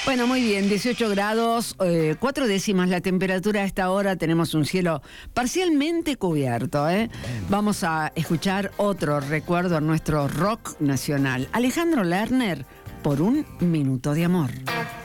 Bueno, muy bien, 18 grados, 4 décimas la temperatura a esta hora, tenemos un cielo parcialmente cubierto, ¿eh? Vamos a escuchar otro recuerdo a nuestro rock nacional. Alejandro Lerner, por un minuto de amor.